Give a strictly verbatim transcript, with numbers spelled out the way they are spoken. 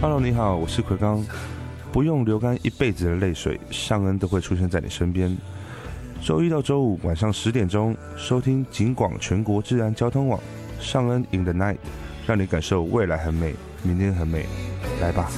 Hello， 你好，我是奎刚。不用流干一辈子的泪水，尚恩都会出现在你身边。周一到周五晚上十点钟，收听警广全国治安交通网，尚恩 in the night， 让你感受未来很美，明天很美，来吧。